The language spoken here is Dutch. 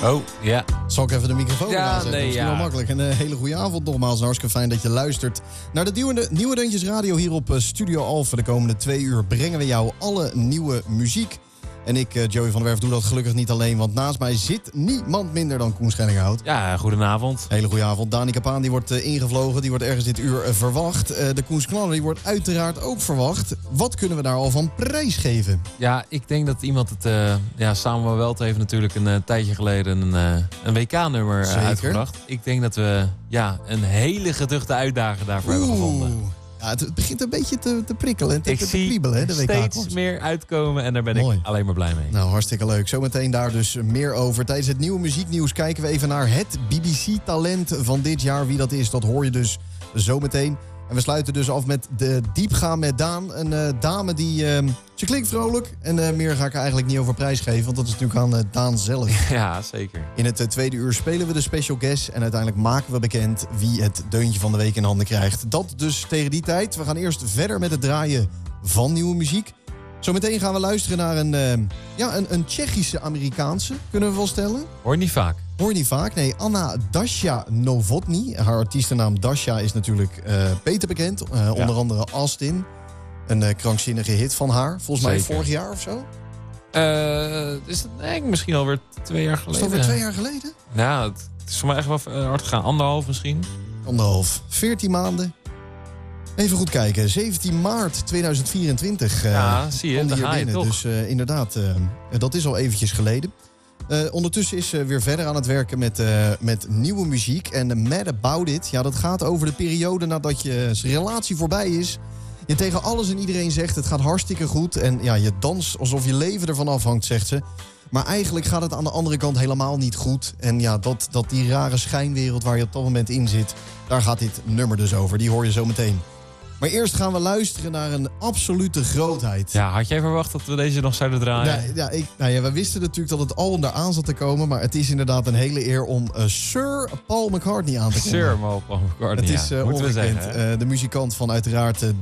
Oh, ja. Zal ik even de microfoon aanzetten? Nee, Misschien wel makkelijk. Een hele goede avond nogmaals. Hartstikke fijn dat je luistert naar de Nieuwe Deuntjes Radio hier op Studio Alpha. De komende 2 uur brengen we jou alle nieuwe muziek. En ik, Joey van der Werf, doe dat gelukkig niet alleen. Want naast mij zit niemand minder dan Koen Schellinghout. Ja, goedenavond. Hele goede avond. Danica Paan die wordt ingevlogen. Die wordt ergens dit uur verwacht. De Koens Knaller die wordt uiteraard ook verwacht. Wat kunnen we daar al van prijsgeven? Ja, ik denk dat iemand het... Samuel Welt heeft natuurlijk een tijdje geleden een WK-nummer uitgebracht. Ik denk dat we een hele geduchte uitdaging daarvoor hebben gevonden. Ja, het begint een beetje te prikkelen en te kriebelen, hè, de WK. Ik zie steeds meer uitkomen en daar ben ik alleen maar blij mee. Nou, hartstikke leuk. Zometeen daar dus meer over. Tijdens het nieuwe muzieknieuws kijken we even naar het BBC-talent van dit jaar. Wie dat is, dat hoor je dus zometeen. En we sluiten dus af met de diepgaan met Daan. Een dame die... ze klinkt vrolijk. En meer ga ik er eigenlijk niet over prijs geven. Want dat is natuurlijk aan Daan zelf. Ja, zeker. In het tweede uur spelen we de special guest. En uiteindelijk maken we bekend wie het deuntje van de week in handen krijgt. Dat dus tegen die tijd. We gaan eerst verder met het draaien van nieuwe muziek. Zometeen gaan we luisteren naar een Tsjechische Amerikaanse. Kunnen we wel stellen? Hoor je niet vaak. Hoor je niet vaak? Nee, Anna Dasha Novotny. Haar artiestennaam Dasha is natuurlijk beter bekend. Onder andere Austin. Een krankzinnige hit van haar. Volgens mij vorig jaar of zo. Is het misschien alweer 2 jaar geleden? Is dat alweer 2 jaar geleden? Ja, het is voor mij echt wel hard gegaan. 1,5 misschien. 1,5. 14 maanden. Even goed kijken. 17 maart 2024. Ja, zie je. Daar ga je toch. Dus inderdaad, dat is al eventjes geleden. Ondertussen is ze weer verder aan het werken met nieuwe muziek. En Mad About It, ja, dat gaat over de periode nadat je relatie voorbij is. Je tegen alles en iedereen zegt, het gaat hartstikke goed. En ja, je danst alsof je leven ervan afhangt, zegt ze. Maar eigenlijk gaat het aan de andere kant helemaal niet goed. En ja, dat die rare schijnwereld waar je op dat moment in zit, daar gaat dit nummer dus over. Die hoor je zo meteen. Maar eerst gaan we luisteren naar een absolute grootheid. Ja, had jij verwacht dat we deze nog zouden draaien? We wisten natuurlijk dat het album eraan zat te komen. Maar het is inderdaad een hele eer om Sir Paul McCartney aan te komen. Sir Paul McCartney, het is ongekend. De muzikant van uiteraard